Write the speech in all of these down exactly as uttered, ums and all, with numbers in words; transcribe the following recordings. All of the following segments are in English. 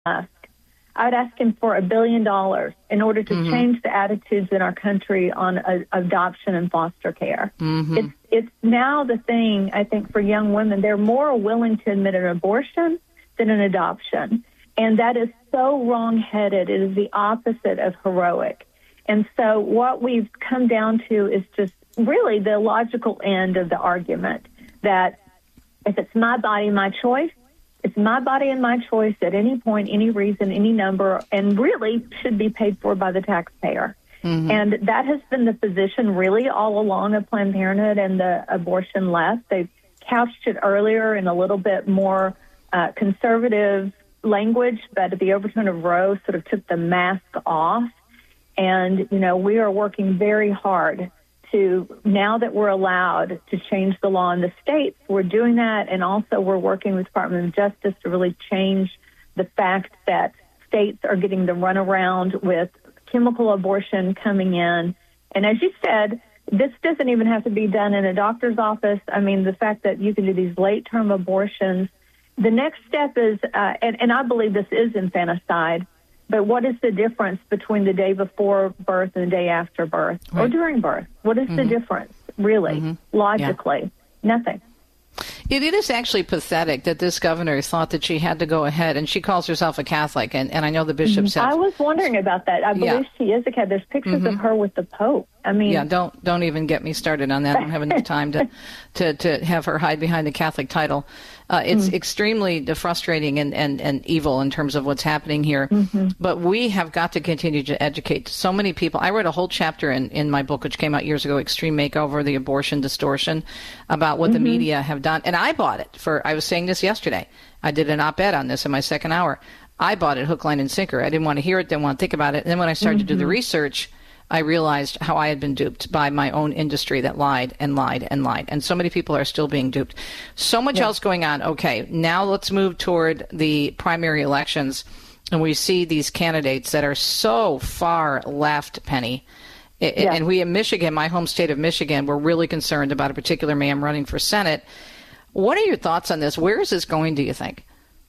Musk, I'd ask him for a billion dollars in order to mm-hmm. change the attitudes in our country on a, adoption and foster care. Mm-hmm. It's it's now the thing, I think, for young women. They're more willing to admit an abortion than an adoption. And that is so wrong-headed. It is the opposite of heroic. And so what we've come down to is just really the logical end of the argument that if it's my body, my choice, it's my body and my choice at any point, any reason, any number, and really should be paid for by the taxpayer. Mm-hmm. And that has been the position really all along of Planned Parenthood and the abortion left. They've couched it earlier in a little bit more uh, conservative language, but the overturn of Roe sort of took the mask off. And, you know, we are working very hard to, now that we're allowed to change the law in the states, we're doing that. And also we're working with the Department of Justice to really change the fact that states are getting the runaround with chemical abortion coming in. And as you said, this doesn't even have to be done in a doctor's office. I mean, the fact that you can do these late-term abortions. The next step is, uh, and, and I believe this is infanticide, but what is the difference between the day before birth and the day after birth right. or during birth? What is mm-hmm. the difference, really, mm-hmm. logically? Yeah. Nothing. It, it is actually pathetic that this governor thought that she had to go ahead, and she calls herself a Catholic, and, and I know the bishops have... I was wondering about that. I believe yeah. she is a Catholic. There's pictures mm-hmm. of her with the Pope. I mean... Yeah, don't don't even get me started on that. I don't have enough time to, to, to have her hide behind the Catholic title. Uh, it's mm-hmm. extremely frustrating and, and, and evil in terms of what's happening here. Mm-hmm. But we have got to continue to educate so many people. I wrote a whole chapter in, in my book, which came out years ago, Extreme Makeover, The Abortion Distortion, about what mm-hmm. the media have done. And I bought it for, I was saying this yesterday. I did an op-ed on this in my second hour. I bought it hook, line, and sinker. I didn't want to hear it, didn't want to think about it. And then when I started mm-hmm. to do the research, I realized how I had been duped by my own industry that lied and lied and lied. And so many people are still being duped. So much yeah. else going on. Okay, now let's move toward the primary elections. And we see these candidates that are so far left, Penny. It, yeah. And we in Michigan, my home state of Michigan, we're really concerned about a particular man running for Senate. What are your thoughts on this? Where is this going, do you think?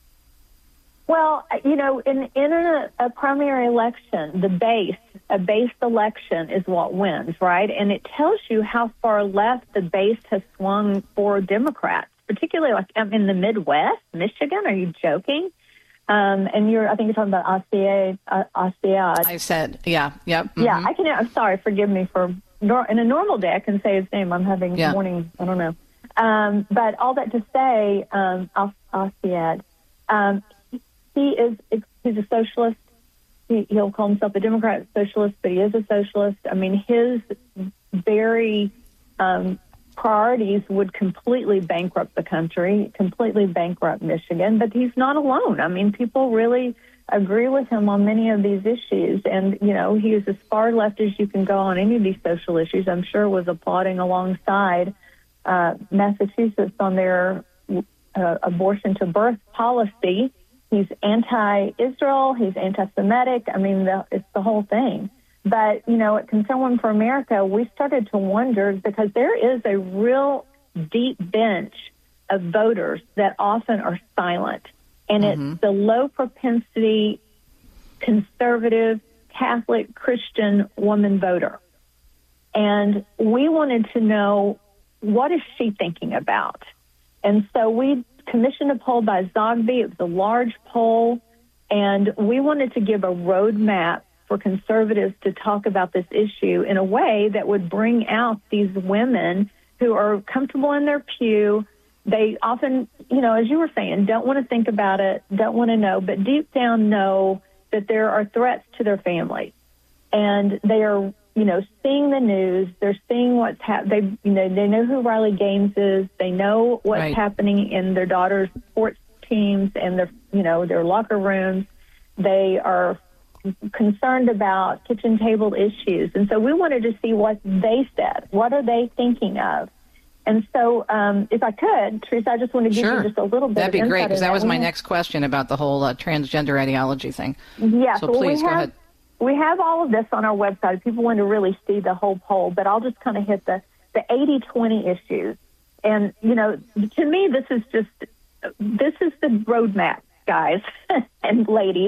Well, you know, in, in a, a primary election, the base, a base election is what wins, right? And it tells you how far left the base has swung for Democrats, particularly like um, in the Midwest, Michigan. Are you joking? Um, and you're, I think you're talking about Astiad. Uh, Astiad. I said, yeah, yep. Mm-hmm. Yeah, I can, I'm sorry, forgive me for, nor, in a normal day, I can say his name. I'm having yeah. morning, I don't know. Um, but all that to say, um, Astiad, um, he is, he's a socialist. He, he'll call himself a Democrat socialist, but he is a socialist. I mean, his very um, priorities would completely bankrupt the country, completely bankrupt Michigan, but he's not alone. I mean, people really agree with him on many of these issues. And, you know, he is as far left as you can go on any of these social issues. I'm sure was applauding alongside uh, Massachusetts on their uh, abortion to birth policy. He's anti-Israel. He's anti-Semitic. I mean, the, it's the whole thing. But, you know, at Concern Women for America, we started to wonder because there is a real deep bench of voters that often are silent. And mm-hmm. it's the low propensity, conservative, Catholic, Christian woman voter. And we wanted to know, what is she thinking about? And so we commissioned a poll by Zogby. It was a large poll, and we wanted to give a roadmap for conservatives to talk about this issue in a way that would bring out these women who are comfortable in their pew. They often, you know, as you were saying, don't want to think about it, don't want to know, but deep down know that there are threats to their families. And they are, you know, seeing the news, they're seeing what's happening. They, you know, they know who Riley Gaines is. They know what's right. happening in their daughter's sports teams and their, you know, their locker rooms. They are concerned about kitchen table issues. And so we wanted to see what they said. What are they thinking of? And so um, if I could, Teresa, I just want to give sure. you just a little bit That'd of be great, because that was my have, next question about the whole uh, transgender ideology thing. Yeah, so well, please we go have, ahead. We have all of this on our website if people want to really see the whole poll, but I'll just kind of hit the, the eighty twenty issues. And, you know, to me, this is just, this is the roadmap, guys and ladies.